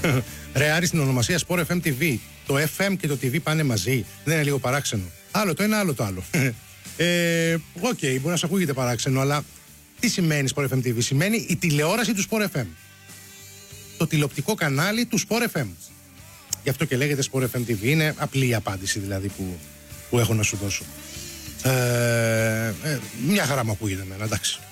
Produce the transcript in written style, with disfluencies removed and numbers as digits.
Ρε Άρη, στην ονομασία Sport FM TV, το FM και το TV πάνε μαζί. Δεν είναι λίγο παράξενο? Άλλο το ένα, άλλο το άλλο. Οκ, μπορεί να σου ακούγεται παράξενο, αλλά τι σημαίνει Sport FM TV? Σημαίνει η τηλεόραση του Sport FM. Το τηλεοπτικό κανάλι του Sport FM. Γι' αυτό και λέγεται Sport FM TV. Είναι απλή η απάντηση δηλαδή που έχω να σου δώσω. Μια χαρά μου ακούγεται εμένα, εντάξει.